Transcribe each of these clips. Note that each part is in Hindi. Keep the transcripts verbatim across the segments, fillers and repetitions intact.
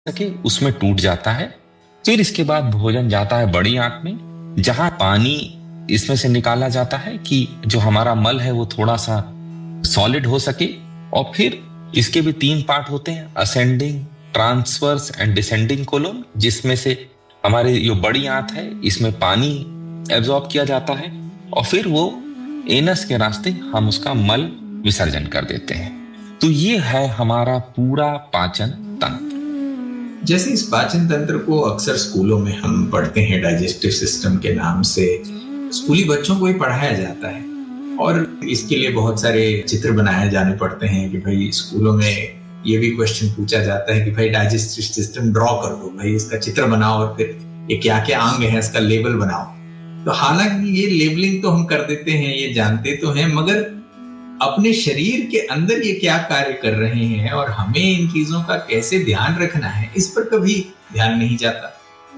सके उसमें टूट जाता है। फिर इसके बाद भोजन जाता है बड़ी आंत में, जहां पानी इसमें से निकाला जाता है कि जो हमारा मल है वो थोड़ा सा सॉलिड हो सके। और फिर इसके भी तीन पार्ट होते हैं, ascending, transverse and descending colon, जिसमें से हमारे जो बड़ी आंत है इसमें पानी एब्जॉर्ब किया जाता है और फिर वो एनस के रास्ते हम उसका मल विसर्जन कर देते हैं। तो ये है हमारा पूरा पाचन तंत्र। जैसे इस पाचन तंत्र को अक्सर स्कूलों में हम पढ़ते हैं, डाइजेस्टिव सिस्टम के नाम से स्कूली बच्चों को ही पढ़ाया जाता है और इसके लिए बहुत सारे चित्र बनाए जाने पड़ते हैं कि भाई स्कूलों में ये भी क्वेश्चन पूछा जाता है कि भाई डाइजेस्टिव सिस्टम ड्रॉ कर दो, भाई इसका चित्र बनाओ और फिर ये क्या क्या अंग है इसका लेबल बनाओ। तो हालांकि ये लेबलिंग तो हम कर देते हैं, ये जानते तो हैं, मगर अपने शरीर के अंदर ये क्या कार्य कर रहे हैं और हमें इन चीजों का कैसे ध्यान रखना है, इस पर कभी ध्यान नहीं जाता।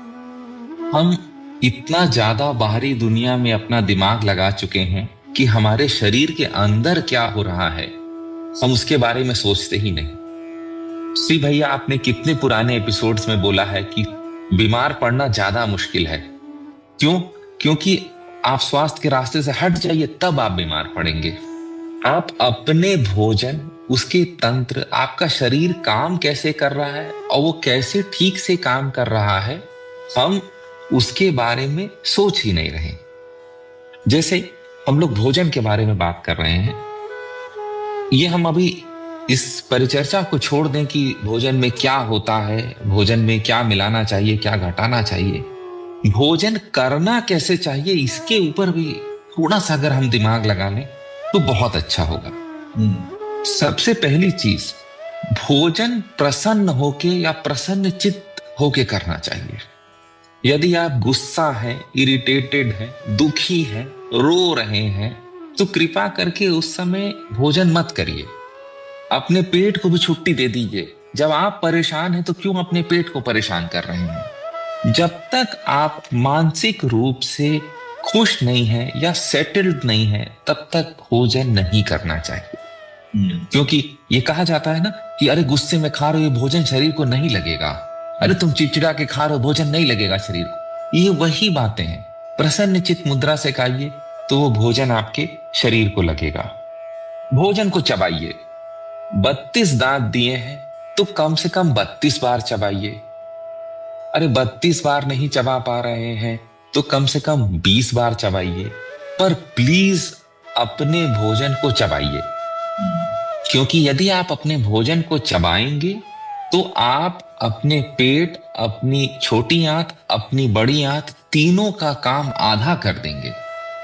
हम इतना ज्यादा बाहरी दुनिया में अपना दिमाग लगा चुके हैं कि हमारे शरीर के अंदर क्या हो रहा है हम उसके बारे में सोचते ही नहीं। श्री भैया, आपने कितने पुराने एपिसोड्स में बोला है कि बीमार पड़ना ज्यादा मुश्किल है। क्यों? क्योंकि आप स्वास्थ्य के रास्ते से हट जाइए तब आप बीमार पड़ेंगे। आप अपने भोजन, उसके तंत्र, आपका शरीर काम कैसे कर रहा है और वो कैसे ठीक से काम कर रहा है, हम उसके बारे में सोच ही नहीं रहे। जैसे हम लोग भोजन के बारे में बात कर रहे हैं, ये हम अभी इस परिचर्चा को छोड़ दें कि भोजन में क्या होता है, भोजन में क्या मिलाना चाहिए, क्या घटाना चाहिए, भोजन करना कैसे चाहिए, इसके ऊपर भी थोड़ा सा अगर हम दिमाग लगा लें तो बहुत अच्छा होगा। सबसे पहली चीज, भोजन प्रसन्न होके या प्रसन्न चित्त होके करना चाहिए। यदि आप गुस्सा है, इरिटेटेड है, दुखी है, रो रहे हैं, तो कृपा करके उस समय भोजन मत करिए। अपने पेट को भी छुट्टी दे दीजिए। जब आप परेशान हैं तो क्यों अपने पेट को परेशान कर रहे हैं? जब तक आप मानसिक रूप से खुश नहीं है या सेटल्ड नहीं है तब तक भोजन नहीं करना चाहिए। क्योंकि ये कहा जाता है ना कि अरे गुस्से में खा रहे हो भोजन शरीर को नहीं लगेगा, अरे तुम चिड़चिड़ा के खा रहे हो भोजन नहीं लगेगा शरीर को। ये वही बातें हैं। प्रसन्न चित्त मुद्रा से खाइए तो वो भोजन आपके शरीर को लगेगा। भोजन को चबाइए। बत्तीस दांत दिए हैं तो कम से कम बत्तीस बार चबाइए। अरे बत्तीस बार नहीं चबा पा रहे हैं तो कम से कम बीस बार चबाइए, पर प्लीज अपने भोजन को चबाइए। क्योंकि यदि आप अपने भोजन को चबाएंगे तो आप अपने पेट, अपनी छोटी आंत, अपनी बड़ी आंत, तीनों का काम आधा कर देंगे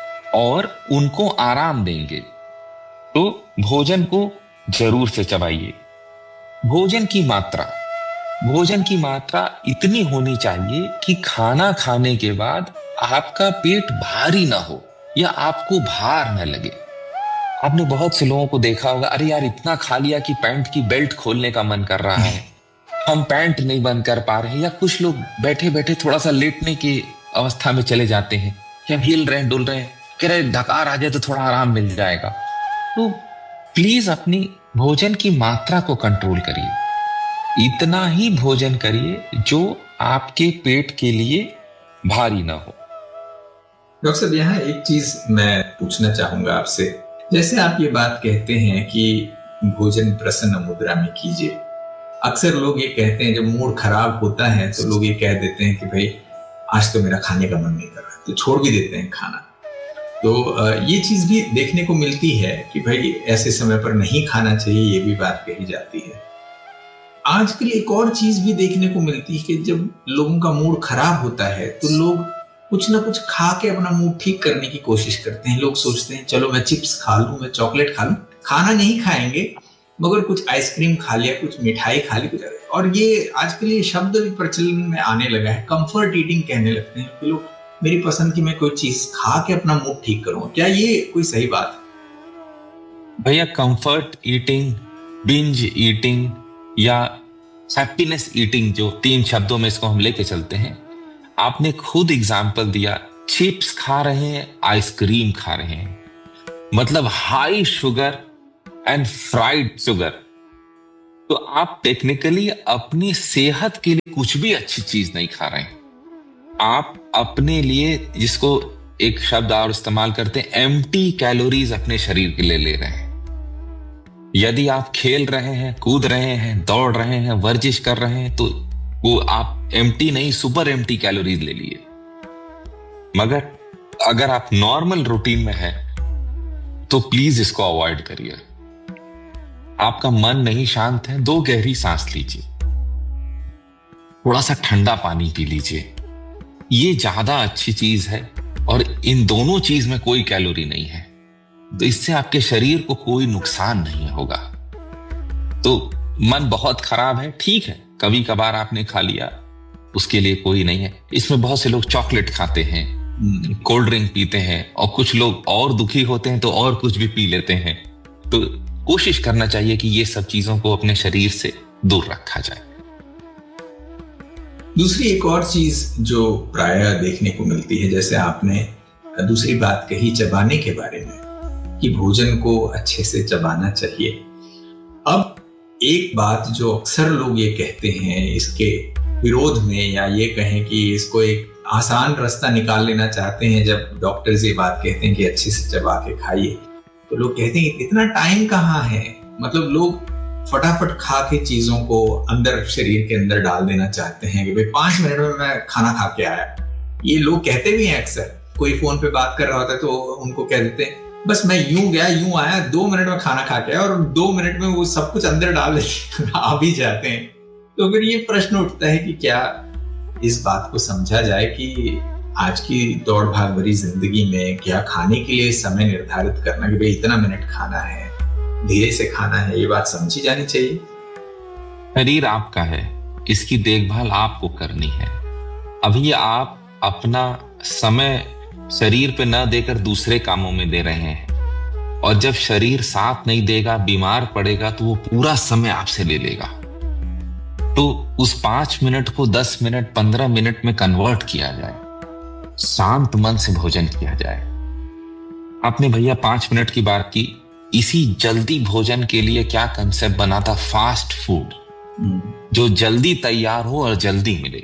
और उनको आराम देंगे। तो भोजन को जरूर से चबाइए। भोजन की मात्रा, भोजन की मात्रा इतनी होनी चाहिए कि खाना खाने के बाद आपका पेट भारी ना हो या आपको भार न लगे। आपने बहुत से लोगों को देखा होगा, अरे यार इतना खा लिया कि पैंट की बेल्ट खोलने का मन कर रहा है, हम पैंट नहीं बंद कर पा रहे हैं। या कुछ लोग बैठे बैठे थोड़ा सा लेटने की अवस्था में चले जाते हैं, या हिल रहे हैं, डुल रहे हैं, कह रहे डकार आ जाए तो थोड़ा आराम मिल जाएगा। तो प्लीज अपनी भोजन की मात्रा को कंट्रोल करिए। इतना ही भोजन करिए जो आपके पेट के लिए भारी ना हो। डॉक्टर साहब, यहाँ एक चीज मैं पूछना चाहूंगा आपसे। जैसे आप ये बात कहते हैं कि भोजन प्रसन्न मुद्रा में कीजिए, अक्सर लोग ये कहते हैं जब मूड खराब होता है तो लोग ये कह देते हैं कि भाई आज तो मेरा खाने का मन नहीं कर रहा, तो छोड़ भी देते हैं खाना। तो ये चीज भी देखने को मिलती है कि भाई ऐसे समय पर नहीं खाना चाहिए, ये भी बात कही जाती है। आजकल एक और चीज भी देखने को मिलती है कि जब लोगों का मूड खराब होता है तो लोग कुछ ना कुछ खा के अपना मूड ठीक करने की कोशिश करते हैं। लोग सोचते हैं चलो मैं चिप्स खा लूं, मैं चॉकलेट खा लूं, खाना नहीं खाएंगे मगर कुछ आइसक्रीम खा लिया, कुछ मिठाई खा ली, कुछ। और ये आजकल ये शब्द भी प्रचलन में आने लगा है, कंफर्ट ईटिंग कहने लगते हैं कि लोग मेरी पसंद की मैं कोई चीज खा के अपना मूड ठीक करूं। क्या ये कोई सही बात है? भैया, कंफर्ट ईटिंग, बिंज ईटिंग या हैप्पीनेस ईटिंग, जो तीन शब्दों में इसको हम लेके चलते हैं, आपने खुद एग्जाम्पल दिया। चिप्स खा रहे हैं, आइसक्रीम खा रहे हैं, मतलब high sugar and fried sugar. तो आप टेक्निकली अपनी सेहत के लिए कुछ भी अच्छी चीज नहीं खा रहे हैं। आप अपने लिए, जिसको एक शब्द और इस्तेमाल करते हैं, एम्प्टी कैलोरीज अपने शरीर के लिए ले रहे हैं। यदि आप खेल रहे हैं, कूद रहे हैं, दौड़ रहे हैं, वर्जिश कर रहे हैं, तो वो आप एम्प्टी नहीं, सुपर एम्प्टी कैलोरीज ले लिए। मगर अगर आप नॉर्मल रूटीन में हैं तो प्लीज इसको अवॉइड करिए। आपका मन नहीं शांत है, दो गहरी सांस लीजिए, थोड़ा सा ठंडा पानी पी लीजिए। ये ज्यादा अच्छी चीज है और इन दोनों चीज में कोई कैलोरी नहीं है, तो इससे आपके शरीर को कोई नुकसान नहीं होगा। तो मन बहुत खराब है, ठीक है, कभी कभार आपने खा लिया, उसके लिए कोई नहीं है। इसमें बहुत से लोग चॉकलेट खाते हैं, कोल्ड ड्रिंक पीते हैं, और कुछ लोग और दुखी होते हैं तो और कुछ भी पी लेते हैं। तो कोशिश करना चाहिए कि ये सब चीजों को अपने शरीर से दूर रखा जाए। दूसरी एक और चीज जो प्रायः देखने को मिलती है, जैसे आपने दूसरी बात कही चबाने के बारे में, कि भोजन को अच्छे से चबाना चाहिए। अब एक बात जो अक्सर लोग ये कहते हैं इसके विरोध में, या ये कहें कि इसको एक आसान रास्ता निकाल लेना चाहते हैं, जब डॉक्टर्स ये बात कहते हैं कि अच्छे से चबा के खाइए, तो लोग कहते हैं इतना टाइम कहाँ है। मतलब लोग फटाफट खा के चीजों को अंदर, शरीर के अंदर डाल देना चाहते हैं कि भाई पांच मिनट में मैं खाना खा के आया। ये लोग कहते भी हैं अक्सर, कोई फोन पे बात कर रहा होता है तो उनको कह देते हैं बस मैं यूं गया यूं आया, दो मिनट में खाना खा के आया, और दो मिनट में वो सब कुछ अंदर डाल देते आ भी जाते हैं। तो फिर ये प्रश्न उठता है कि क्या इस बात को समझा जाए कि आज की दौड़ भाग भरी जिंदगी में क्या खाने के लिए समय निर्धारित करना कि भाई इतना मिनट खाना है, धीरे से खाना है, ये बात समझी जानी चाहिए। शरीर आपका है, इसकी देखभाल आपको करनी है। अभी आप अपना समय शरीर पे न देकर दूसरे कामों में दे रहे हैं, और जब शरीर साथ नहीं देगा, बीमार पड़ेगा, तो वो पूरा समय आपसे ले लेगा। तो उस पांच मिनट को दस मिनट, पंद्रह मिनट में कन्वर्ट किया जाए, शांत मन से भोजन किया जाए। आपने भैया पांच मिनट की बात की, इसी जल्दी भोजन के लिए क्या कंसेप्ट बना था, फास्ट फूड, जो जल्दी तैयार हो और जल्दी मिले।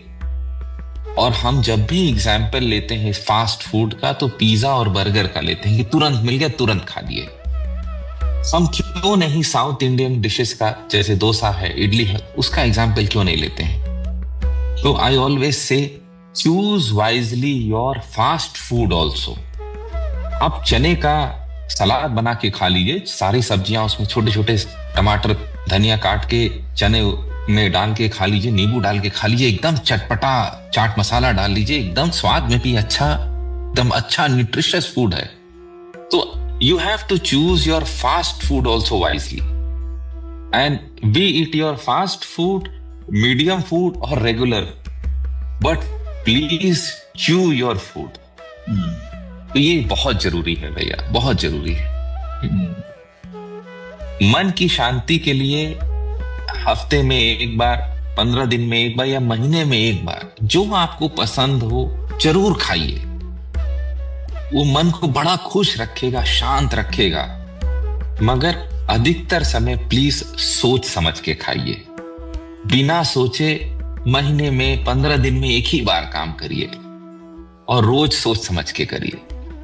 और हम जब भी एग्जाम्पल लेते हैं फास्ट फूड का, तो पिज्जा और बर्गर का लेते हैं कि तुरंत मिल गया, तुरंत खा लिए। हम क्यों नहीं साउथ इंडियन डिशेस का, जैसे डोसा है, इडली है, उसका एग्जाम्पल क्यों नहीं लेते हैं? तो I always say choose wisely your fast food also. आप चने का सलाद बना के खा लीजिए, सारी सब्जियां उसमें, छोटे छोटे टमाटर, धनिया काट के चने में डाल के खा लीजिए, नींबू डाल के खा लीजिए, एकदम चटपटा, चाट मसाला डाल लीजिए, एकदम स्वाद में भी अच्छा, एकदम अच्छा न्यूट्रिशियस फूड है। तो you have to choose your fast food also wisely, and be it your fast food, medium food or regular, but please chew your food. hmm. तो ये बहुत जरूरी है भैया, बहुत जरूरी है। hmm. मन की शांति के लिए हफ्ते में एक बार, पंद्रह दिन में एक बार, या महीने में एक बार, जो आपको पसंद हो जरूर खाइए। वो मन को बड़ा खुश रखेगा, शांत रखेगा। मगर अधिकतर समय प्लीज सोच समझ के खाइए, बिना सोचे महीने में, पंद्रह दिन में एक ही बार काम करिए, और रोज सोच समझ के करिए।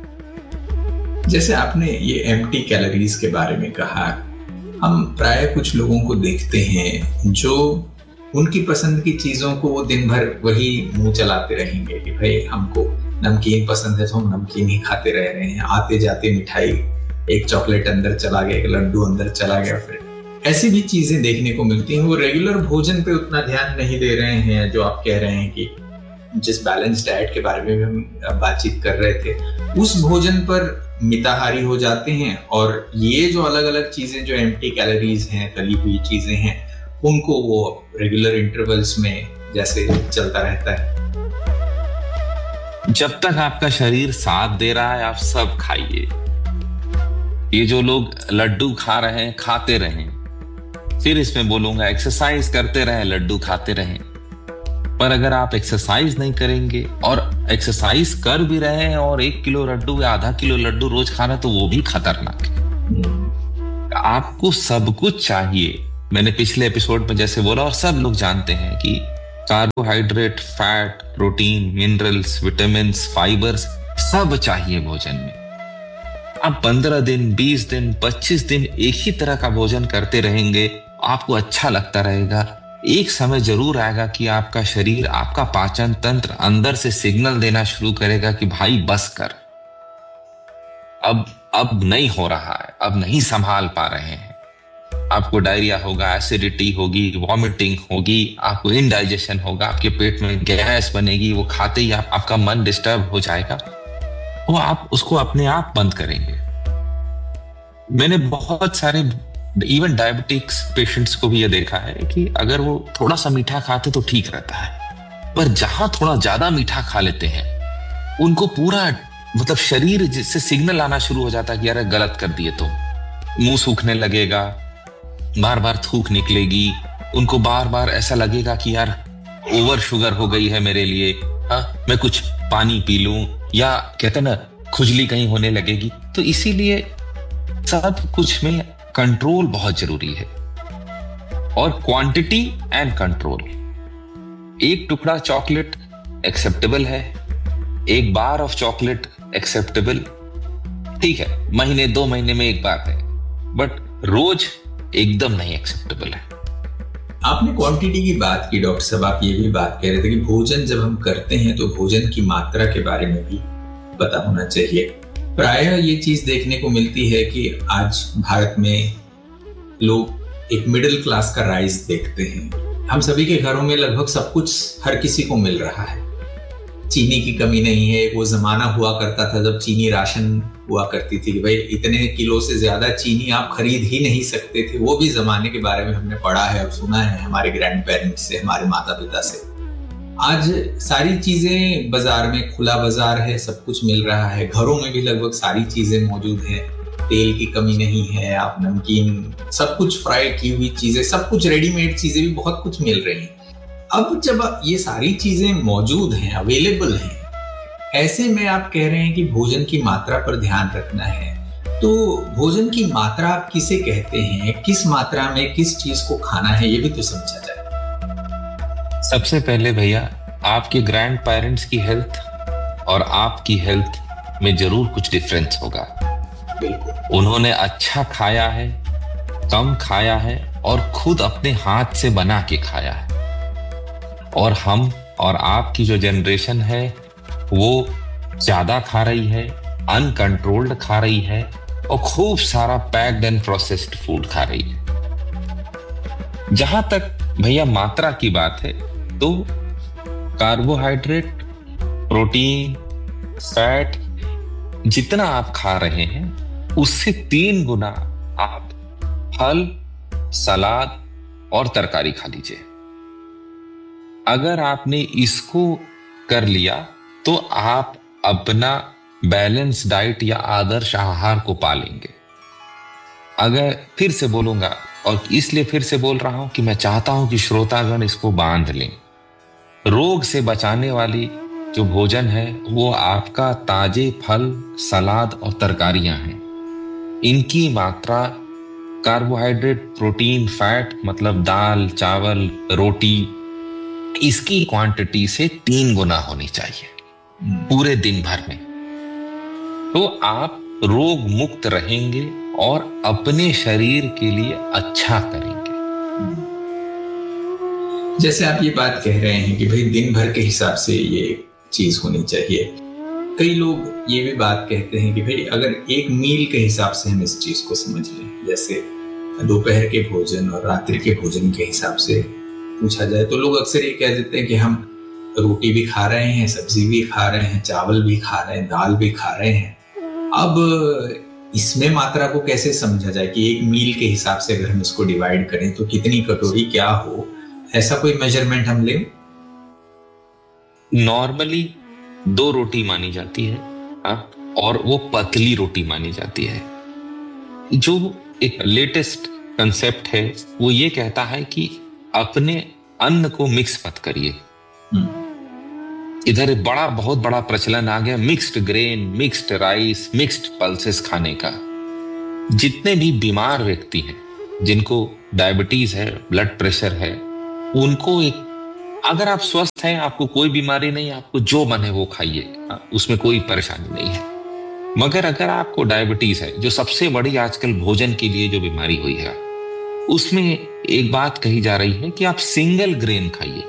जैसे आपने ये एम्प्टी कैलोरीज के बारे में कहा, हम प्राय कुछ लोगों को देखते हैं जो उनकी पसंद की चीजों को वो दिन भर वही मुंह चलाते रहेंगे कि भाई हमको नमकीन पसंद है तो हम नमकीन ही खाते रह रहे हैं, आते जाते मिठाई, एक चॉकलेट अंदर चला गया, एक लड्डू अंदर चला गया। फिर ऐसी भी चीजें देखने को मिलती हैं। वो रेगुलर भोजन पे उतना ध्यान नहीं दे रहे हैं, जो आप कह रहे हैं कि जिस बैलेंस डाइट के बारे में भी हम बातचीत कर रहे थे, उस भोजन पर मिताहारी हो जाते हैं, और ये जो अलग अलग चीजें जो एम्प्टी कैलोरीज हैं, तली हुई चीजें हैं, उनको वो रेगुलर इंटरवल्स में जैसे चलता रहता है। जब तक आपका शरीर साथ दे रहा है, आप सब खाइए। ये जो लोग लड्डू खा रहे हैं, खाते रहें। फिर इसमें बोलूंगा एक्सरसाइज करते रहें, लड्डू खाते रहें। पर अगर आप एक्सरसाइज नहीं करेंगे, और एक्सरसाइज कर भी रहे हैं और एक किलो लड्डू या आधा किलो लड्डू रोज खा रहे हैं, तो वो भी खतरनाक है। आपको सब कुछ चाहिए, मैंने पिछले एपिसोड में जैसे बोला और सब लोग जानते हैं कि carbohydrate, fat, protein, minerals, vitamin, fibres सब चाहिए भोजन में। आप पंद्रह दिन, बीस दिन, पच्चीस दिन एक ही तरह का भोजन करते रहेंगे, आपको अच्छा लगता रहेगा। एक समय जरूर आएगा कि आपका शरीर, आपका पाचन तंत्र अंदर से सिग्नल देना शुरू करेगा कि भाई बस कर, अब अब नहीं हो रहा है, अब नहीं संभाल पा रहे हैं। आपको डायरिया होगा, एसिडिटी होगी, वॉमिटिंग होगी, आपको इनडाइजेशन होगा, आपके पेट में गैस बनेगी, वो खाते ही आप, आपका मन डिस्टर्ब हो जाएगा, वो आप उसको अपने आप बंद करेंगे। मैंने बहुत सारे इवन डायबिटिक्स पेशेंट्स को भी ये देखा है कि अगर वो थोड़ा सा मीठा खाते तो ठीक रहता है, पर जहां थोड़ा ज्यादा मीठा खा लेते हैं उनको पूरा मतलब शरीर से सिग्नल आना शुरू हो जाता है कि यार गलत कर दिए, तो मुंह सूखने लगेगा, बार बार थूक निकलेगी, उनको बार बार ऐसा लगेगा कि यार ओवर शुगर हो गई है मेरे लिए, हाँ मैं कुछ पानी पी लूं, या कहते हैं ना खुजली कहीं होने लगेगी। तो इसीलिए सब कुछ में कंट्रोल बहुत जरूरी है, और क्वांटिटी एंड कंट्रोल। एक टुकड़ा चॉकलेट एक्सेप्टेबल है, एक बार ऑफ चॉकलेट एक्सेप्टेबल, ठीक है, महीने दो महीने में एक बार है, बट रोज एकदम नहीं एक्सेप्टेबल है। आपने क्वांटिटी की बात की डॉक्टर साहब, आप ये भी बात कह रहे थे कि भोजन जब हम करते हैं तो भोजन की मात्रा के बारे में भी पता होना चाहिए। प्रायः ये चीज देखने को मिलती है कि आज भारत में लोग एक मिडिल क्लास का राइज देखते हैं। हम सभी के घरों में लगभग सब कुछ हर किसी को मिल रहा है, चीनी की कमी नहीं है। वो जमाना हुआ करता था जब चीनी राशन हुआ करती थी कि भाई इतने किलो से ज्यादा चीनी आप खरीद ही नहीं सकते थे। वो भी जमाने के बारे में हमने पढ़ा है और सुना है हमारे ग्रैंड पेरेंट्स से, हमारे माता पिता से। आज सारी चीजें बाजार में, खुला बाजार है, सब कुछ मिल रहा है, घरों में भी लगभग सारी चीजें मौजूद हैं, तेल की कमी नहीं है, आप नमकीन, सब कुछ फ्राई की हुई चीजें, सब कुछ रेडीमेड चीजें भी बहुत कुछ मिल रही हैं। अब जब ये सारी चीजें मौजूद हैं, अवेलेबल हैं, ऐसे में आप कह रहे हैं कि भोजन की मात्रा पर ध्यान रखना है, तो भोजन की मात्रा आप किसे कहते हैं, किस मात्रा में किस चीज को खाना है, ये भी तो समझा जाए। सबसे पहले भैया, आपके ग्रैंड पेरेंट्स की हेल्थ और आपकी हेल्थ में जरूर कुछ डिफरेंस होगा। बिल्कुल। उन्होंने अच्छा खाया है, कम खाया है, और खुद अपने हाथ से बना के खाया है, और हम और आपकी जो जनरेशन है वो ज्यादा खा रही है, अनकंट्रोल्ड खा रही है, और खूब सारा पैक्ड एंड प्रोसेस्ड फूड खा रही है। जहां तक भैया मात्रा की बात है, तो कार्बोहाइड्रेट, प्रोटीन, फैट जितना आप खा रहे हैं उससे तीन गुना आप फल, सलाद और तरकारी खा लीजिए। अगर आपने इसको कर लिया तो आप अपना बैलेंस डाइट या आदर्श आहार को पालेंगे। अगर फिर से बोलूंगा, और इसलिए फिर से बोल रहा हूं कि मैं चाहता हूं कि श्रोतागण इसको बांध लें, रोग से बचाने वाली जो भोजन है वो आपका ताजे फल, सलाद और तरकारियां हैं। इनकी मात्रा कार्बोहाइड्रेट, प्रोटीन, फैट मतलब दाल, चावल, रोटी, इसकी क्वांटिटी से तीन गुना होनी चाहिए पूरे दिन भर में। तो आप रोग मुक्त रहेंगे और अपने शरीर के लिए अच्छा करेंगे। जैसे आप ये बात कह रहे हैं कि भाई दिन भर के हिसाब से ये चीज होनी चाहिए, कई लोग ये भी बात कहते हैं कि भाई अगर एक मील के हिसाब से हम इस चीज को समझ लें, जैसे दोपहर के भोजन और रात्रि के भोजन के हिसाब से पूछा जाए, तो लोग अक्सर ये कह देते हैं कि हम रोटी भी खा रहे हैं, सब्जी भी खा रहे हैं, चावल भी खा रहे हैं, दाल भी खा रहे हैं। अब इसमें मात्रा को कैसे समझा जाए कि एक मील के हिसाब से अगर हम इसको डिवाइड करें तो कितनी कटोरी क्या हो, ऐसा कोई मेजरमेंट हम लें? नॉर्मली दो रोटी मानी जाती है, हाँ, और वो पतली रोटी मानी जाती है। जो एक लेटेस्ट कंसेप्ट है वो ये कहता है कि अपने अन्न को मिक्स मत करिए। इधर बड़ा बहुत बड़ा प्रचलन आ गया mixed grain, mixed rice, mixed pulses खाने का। जितने भी बीमार व्यक्ति हैं जिनको डायबिटीज है, ब्लड प्रेशर है, उनको एक, अगर आप स्वस्थ हैं, आपको कोई बीमारी नहीं, आपको जो मन है वो खाइए, उसमें कोई परेशानी नहीं है। मगर अगर आपको डायबिटीज है, जो सबसे बड़ी आजकल भोजन के लिए जो बीमारी हुई है, उसमें एक बात कही जा रही है कि आप सिंगल ग्रेन खाइए।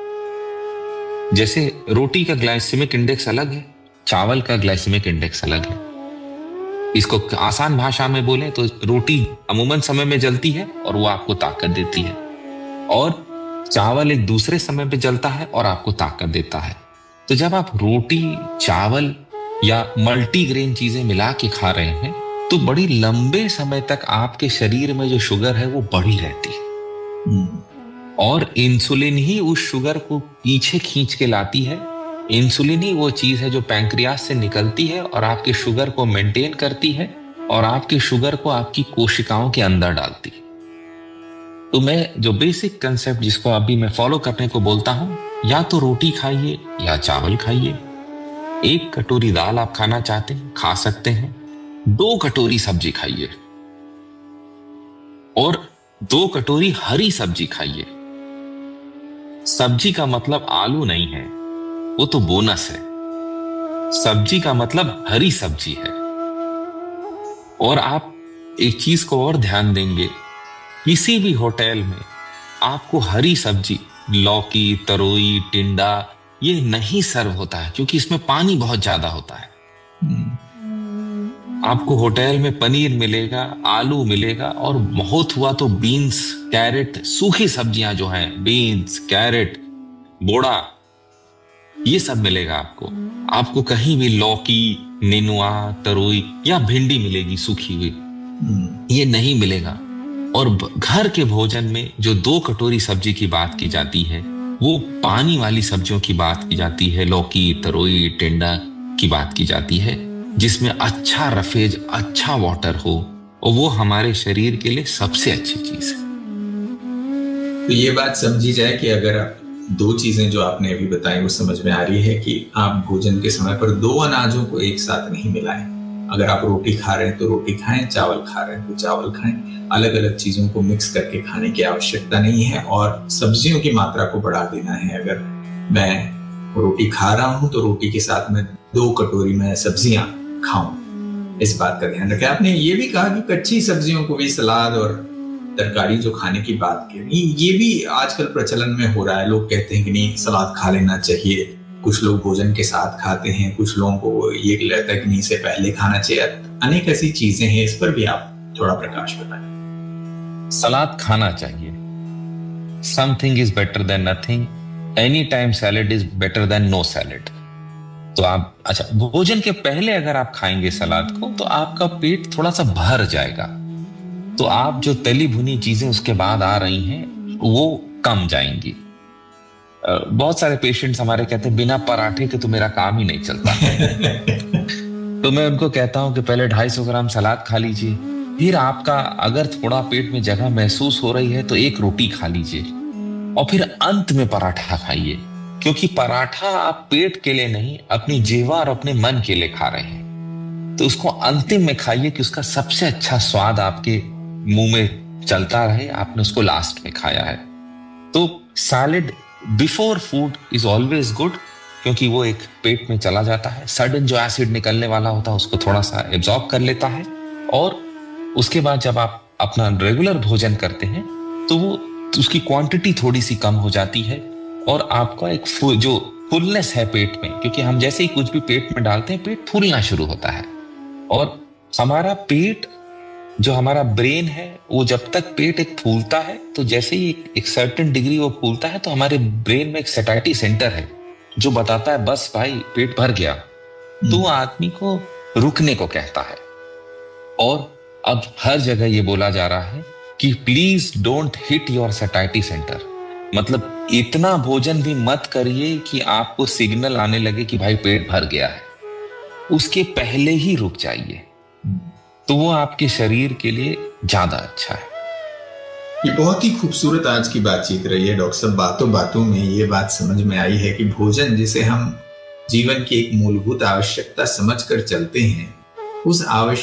जैसे रोटी का ग्लाइसेमिक इंडेक्स अलग है, चावल का ग्लाइसेमिक इंडेक्स अलग है। इसको आसान भाषा में बोले तो रोटी अमूमन समय में जलती है और वो आपको ताकत देती है, और चावल एक दूसरे समय पे जलता है और आपको ताकत देता है। तो जब आप रोटी, चावल या मल्टीग्रेन चीजें मिला के खा रहे हैं, तो बड़ी लंबे समय तक आपके शरीर में जो शुगर है वो बढ़ी रहती है, और इंसुलिन ही उस शुगर को पीछे खींच के लाती है। इंसुलिन ही वो चीज है जो पैंक्रियास से निकलती है और आपके शुगर को मेंटेन करती है और आपके शुगर को आपकी कोशिकाओं के अंदर डालती है। तो मैं जो बेसिक कंसेप्ट जिसको अभी मैं फॉलो करने को बोलता हूं, या तो रोटी खाइए या चावल खाइए। एक कटोरी दाल आप खाना चाहते हैं, खा सकते हैं। दो कटोरी सब्जी खाइए, और दो कटोरी हरी सब्जी खाइए। सब्जी का मतलब आलू नहीं है, वो तो बोनस है। सब्जी का मतलब हरी सब्जी है। और आप एक चीज को और ध्यान देंगे, किसी भी होटल में आपको हरी सब्जी, लौकी, तरोई, टिंडा, ये नहीं सर्व होता है, क्योंकि इसमें पानी बहुत ज्यादा होता है। आपको होटल में पनीर मिलेगा, आलू मिलेगा, और बहुत हुआ तो बीन्स, कैरेट, सूखी सब्जियां जो हैं, बीन्स, कैरेट, बोड़ा, ये सब मिलेगा आपको। आपको कहीं भी लौकी, नेनुआ, तरोई या भिंडी मिलेगी सूखी हुई, ये नहीं मिलेगा। और घर के भोजन में जो दो कटोरी सब्जी की बात की जाती है, वो पानी वाली सब्जियों की बात की जाती है, लौकी, तरोई, टिंडा की बात की जाती है, जिसमें अच्छा रफेज, अच्छा वाटर हो, और वो हमारे शरीर के लिए सबसे अच्छी चीज है। तो ये बात समझी जाए कि अगर दो चीजें जो आपने अभी बताई वो समझ में आ रही है कि आप भोजन के समय पर दो अनाजों को एक साथ नहीं मिलाएं। अगर आप रोटी खा रहे हैं तो रोटी खाएं, चावल खा रहे हैं तो चावल खाएं। अलग अलग चीजों को मिक्स करके खाने की आवश्यकता नहीं है, और सब्जियों की मात्रा को बढ़ा देना है। अगर मैं रोटी खा रहा हूं तो रोटी के साथ में दो कटोरी में सब्जियां खाऊं, इस बात का ध्यान रखें। आपने ये भी कहा कि कच्ची सब्जियों को भी, सलाद और तरकारी जो खाने की बात की, ये भी आजकल प्रचलन में हो रहा है। लोग कहते हैं कि नहीं, सलाद खा लेना चाहिए। कुछ लोग भोजन के साथ खाते हैं, कुछ लोगों को ये लगता है कि नहीं, से पहले खाना चाहिए। अनेक ऐसी चीजें हैं, इस पर भी आप थोड़ा प्रकाश बताएं। सलाद खाना चाहिए। Something is better than nothing, any time salad is better than no salad. तो आप, अच्छा, भोजन के पहले अगर आप खाएंगे सलाद को, तो आपका पेट थोड़ा सा भर जाएगा। तो आप जो तली भुनी चीजें उसके बाद आ रही हैं, वो कम जाएंगी। बहुत सारे पेशेंट्स हमारे कहते हैं बिना पराठे के तो मेरा काम ही नहीं चलता। तो मैं उनको कहता हूं कि पहले ढाई सौ ग्राम सलाद खा लीजिए, फिर आपका अगर थोड़ा पेट में जगह महसूस हो रही है तो एक रोटी खा लीजिए, और फिर अंत में पराठा खाइए। क्योंकि पराठा आप पेट के लिए नहीं, अपनी जीवा और अपने मन के लिए खा रहे हैं। तो उसको अंतिम में खाइए कि उसका सबसे अच्छा स्वाद आपके मुंह में चलता रहे, आपने उसको लास्ट में खाया है। तो salad before food is always good, क्योंकि वो एक पेट में चला जाता है, सडन जो एसिड निकलने वाला होता है उसको थोड़ा सा एब्जॉर्ब कर लेता है, और उसके बाद जब आप अपना रेगुलर भोजन करते हैं तो वो उसकी क्वांटिटी थोड़ी सी कम हो जाती है, और आपका एक फुल, जो फुलनेस है पेट में, क्योंकि हम जैसे ही कुछ भी पेट में डालते हैं पेट फूलना शुरू होता है। और हमारा पेट, जो हमारा ब्रेन है, वो जब तक पेट एक फूलता है, तो जैसे ही एक, एक सर्टेन डिग्री वो फूलता है, तो हमारे ब्रेन में एक सैटिस्फैक्शन सेंटर है जो बताता है बस भाई पेट भर गया, तो आदमी को रुकने को कहता है। और अब हर जगह ये बोला जा रहा है कि please don't hit your satisfaction centre, मतलब इतना भोजन भी मत करिए कि आपको सिग्नल आने लगे कि भाई पेट भर गया है, उसके पहले ही रुक जाइए, तो वो आपके शरीर के लिए ज्यादा अच्छा है। ये बहुत ही खूबसूरत आज की बातचीत रही है डॉक्टर साहब। बातों बातों में ये बात समझ में आई है कि भोजन जिसे हम जीवन की एक मूलभूत आवश्यकता समझकर चलते हैं, उस आवश्यकता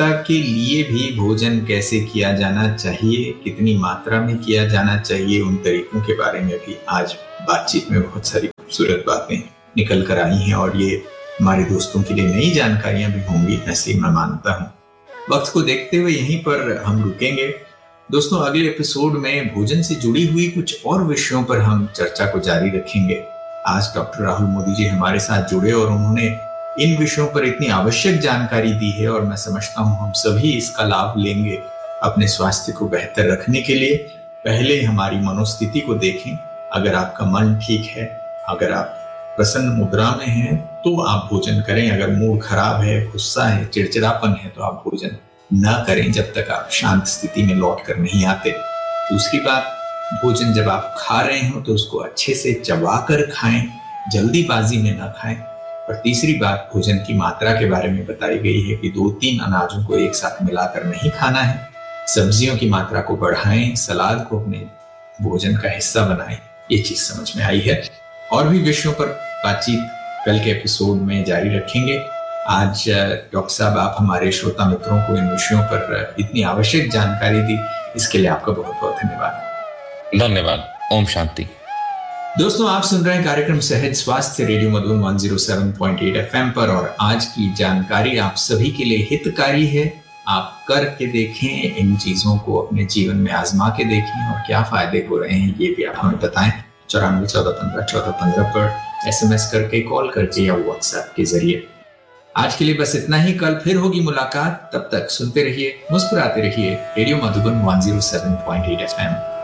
आवश्यकता के लिए भी भोजन कैसे किया जाना चाहिए, कितनी मात्रा में किया जाना चाहिए, उन तरीकों के बारे में भी आज बातचीत में बहुत सारी खूबसूरत बातें निकल कर आई हैं और ये हमारे दोस्तों के लिए नई जानकारियां भी होंगी, ऐसे मैं मानता हूं। वक्त को देखते हुए यहीं पर हम रुकेंगे। दोस्तों, अगले एपिसोड में भोजन से जुड़ी हुई कुछ और विषयों पर हम चर्चा को जारी रखेंगे। आज डॉक्टर राहुल मोदी जी हमारे साथ जुड़े और उन्होंने इन विषयों पर इतनी आवश्यक जानकारी दी है और मैं समझता हूं हम सभी इसका लाभ लेंगे अपने स्वास्थ्य को बेहतर रखने के लिए। पहले हमारी मनोस्थिति को देखें। अगर आपका मन ठीक है, अगर आप प्रसन्न मुद्रा में हैं, तो आप भोजन करें। अगर मूड खराब है, गुस्सा है, चिड़चिड़ापन है, तो आप भोजन न करें जब तक आप शांत स्थिति में लौट कर नहीं आते। दूसरी बात, भोजन जब आप खा रहे हो तो उसको अच्छे से चबा कर खाएं, जल्दीबाजी में न खाएं। और तीसरी बात, भोजन की मात्रा के बारे में बताई गई है कि दो तीन अनाजों को एक साथ मिलाकर नहीं खाना है। सब्जियों की मात्रा को बढ़ाएं, सलाद को अपने भोजन का हिस्सा बनाएं। ये चीज समझ में आई है। और भी विषयों पर बातचीत कल के एपिसोड में जारी रखेंगे। आज डॉक्टर साहब, आप हमारे श्रोता मित्रों को इन विषयों पर इतनी आवश्यक जानकारी दी, इसके लिए आपका बहुत बहुत धन्यवाद। धन्यवाद। ओम शांति। दोस्तों, आप सुन रहे हैं कार्यक्रम सहज स्वास्थ्य रेडियो मधुबन एक सौ सात पॉइंट आठ एफएम पर और आज की जानकारी आप सभी के लिए हितकारी है। आप करके देखें, इन चीजों को अपने जीवन में आजमा के देखें और क्या फायदे हो रहे हैं ये भी आप हमें बताएं। चौरानवे चौदह पंद्रह चौदह पंद्रह पर एसएमएस करके, कॉल करके या व्हाट्सएप के जरिए। आज के लिए बस इतना ही। कल फिर होगी मुलाकात। तब तक सुनते रहिए, मुस्कुराते रहिए। रेडियो मधुबन एक सौ सात पॉइंट आठ एफएम।